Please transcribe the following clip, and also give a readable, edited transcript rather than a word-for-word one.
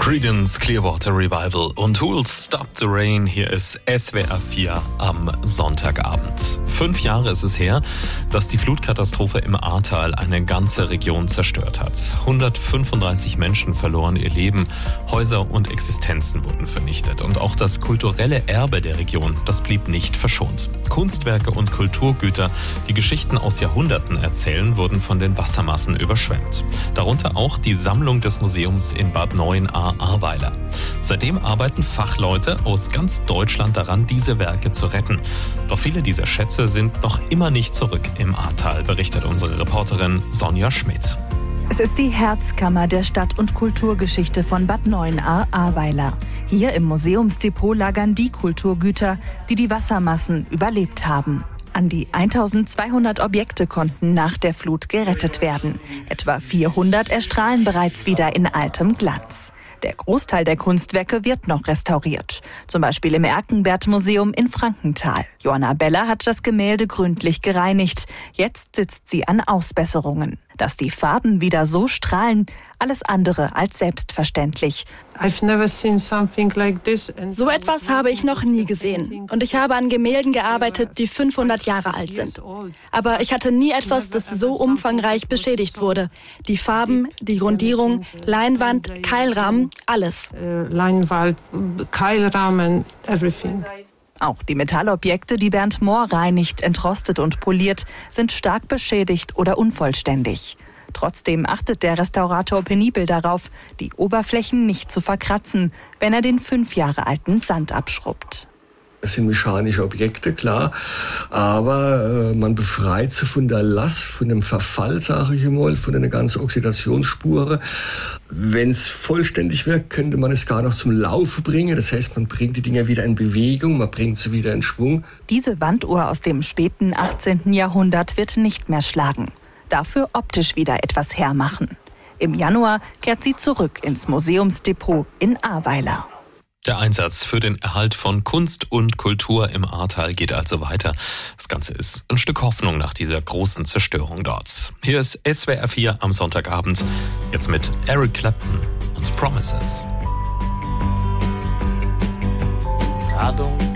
Creedence Clearwater Revival und Who'll Stop the Rain. Hier ist SWR 4 am Sonntagabend. 5 Jahre ist es her, dass die Flutkatastrophe im Ahrtal eine ganze Region zerstört hat. 135 Menschen verloren ihr Leben, Häuser und Existenzen wurden vernichtet. Und auch das kulturelle Erbe der Region, das blieb nicht verschont. Kunstwerke und Kulturgüter, die Geschichten aus Jahrhunderten erzählen, wurden von den Wassermassen überschwemmt. Darunter auch die Sammlung des Museums in Bad Neuenahr-Ahrweiler. Seitdem arbeiten Fachleute aus ganz Deutschland daran, diese Werke zu retten. Doch viele dieser Schätze sind noch immer nicht zurück im Ahrtal, berichtet unsere Reporterin Sonja Schmidt. Es ist die Herzkammer der Stadt- und Kulturgeschichte von Bad Neuenahr-Ahrweiler. Hier im Museumsdepot lagern die Kulturgüter, die die Wassermassen überlebt haben. An die 1200 Objekte konnten nach der Flut gerettet werden. Etwa 400 erstrahlen bereits wieder in altem Glanz. Der Großteil der Kunstwerke wird noch restauriert. Zum Beispiel im Erkenbert-Museum in Frankenthal. Joanna Beller hat das Gemälde gründlich gereinigt. Jetzt sitzt sie an Ausbesserungen. Dass die Farben wieder so strahlen, alles andere als selbstverständlich. So etwas habe ich noch nie gesehen. Und ich habe an Gemälden gearbeitet, die 500 Jahre alt sind. Aber ich hatte nie etwas, das so umfangreich beschädigt wurde. Die Farben, die Grundierung, Leinwand, Keilrahmen, alles. Leinwand, Keilrahmen, everything. Auch die Metallobjekte, die Bernd Mohr reinigt, entrostet und poliert, sind stark beschädigt oder unvollständig. Trotzdem achtet der Restaurator penibel darauf, die Oberflächen nicht zu verkratzen, wenn er den 5 Jahre alten Sand abschrubbt. Es sind mechanische Objekte, klar, aber man befreit sie von der Last, von dem Verfall, sage ich mal, von einer ganzen Oxidationsspuren. Wenn es vollständig wäre, könnte man es gar noch zum Laufen bringen. Das heißt, man bringt die Dinger wieder in Bewegung, man bringt sie wieder in Schwung. Diese Wanduhr aus dem späten 18. Jahrhundert wird nicht mehr schlagen. Dafür optisch wieder etwas hermachen. Im Januar kehrt sie zurück ins Museumsdepot in Ahrweiler. Der Einsatz für den Erhalt von Kunst und Kultur im Ahrtal geht also weiter. Das Ganze ist ein Stück Hoffnung nach dieser großen Zerstörung dort. Hier ist SWR 4 am Sonntagabend, jetzt mit Eric Clapton und Promises. I don't